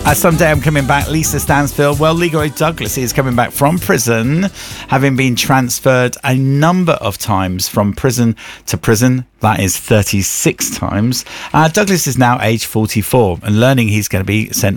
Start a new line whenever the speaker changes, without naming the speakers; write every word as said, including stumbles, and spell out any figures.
Uh, someday I'm coming back. Lisa Stansfield. Well, Leroy Douglas is coming back from prison, having been transferred a number of times from prison to prison. That is thirty-six times. Uh, Douglas is now age forty-four and learning he's going to be sent